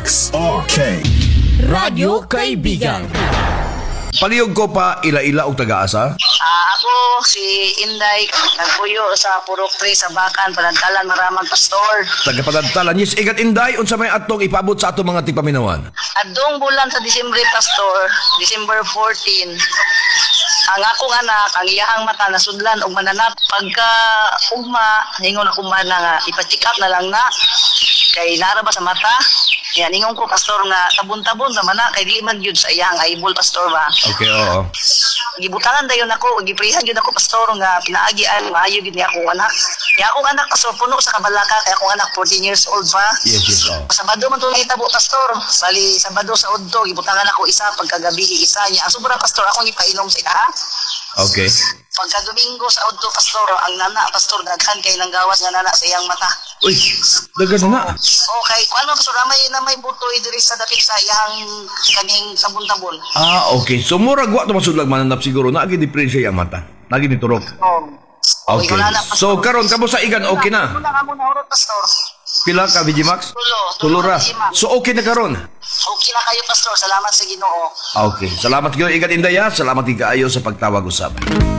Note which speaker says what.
Speaker 1: Max. Okay.
Speaker 2: Radyo Kaibigan.
Speaker 3: Palihog ko pa ila-ila og taga-asa.
Speaker 4: Ako si Inday, nagpuyo sa Purok 3 sa Bakan, Palantalan, Maramag Pastor.
Speaker 3: Taga-Padantalan. Yes, igat Inday, unsa may atong ipabot sa atong mga tipaminawan?
Speaker 4: Adong bulan sa Disyembre Pastor, December 14. Ang akong anak, ang iyahang mata nasudlan og mananap. Pagka ugma, ningon ako man nga ipa-check up na lang na. Kay nara ba sa mata? Yan, ningon ko pastor nga tabon-tabon sa mana kay di man gyud sa iyang eyeball pastor ba.
Speaker 3: Okay, oo.
Speaker 4: Gibutangan dayon ako, giprihan gyud ako pastor nga pinaagian maayo gyud ni akong anak. Ni akong anak pastor puno sa kabalaka kay akong anak 14 years old pa.
Speaker 3: Yes, oo.
Speaker 4: Sabado man to nahitabo pastor. Bali Sabado sa udto gibutangan ako isa pagkagabi isa niya. Ang sobra pastor akong ipainom sa ika.
Speaker 3: Okay.
Speaker 4: Pagka Domingo sa udto pastor, ang nana pastor daghan kay nang gawas nga nana sa iyang mata.
Speaker 3: Uy, dagan na.
Speaker 4: Okay, kuan man pastor na may butoy diri sa dapit sa iyang kaning tabon-tabon.
Speaker 3: Okay. So, murag wa ito masudlag mananap siguro. Naagi diferensya yung mata. Naagi ni turok. Okay.
Speaker 4: Wala na, pastor.
Speaker 3: So, karon kamo sa igan, okay na?
Speaker 4: Muna ka muna urot pastor.
Speaker 3: Pila ka, VG Max?
Speaker 4: Tulo
Speaker 3: Tulura.
Speaker 4: VG Max.
Speaker 3: So, okay na karon?
Speaker 4: Okay na kayo pastor, salamat sa Ginoo.
Speaker 3: Okay. Salamat kayo, igat Inday, ha? Salamat kayo sa pagtawag usap.